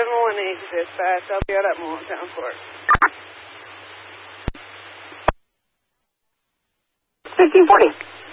718 dispatch. I'll be out at Town Court. 1540.